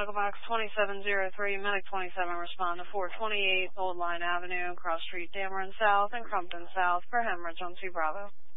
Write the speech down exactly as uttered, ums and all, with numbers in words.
Echo Box twenty-seven oh three, Medic twenty-seven, respond to four twenty-eight Old Line Avenue, Cross Street, Dameron South, and Crumpton South for hemorrhage on two Bravo.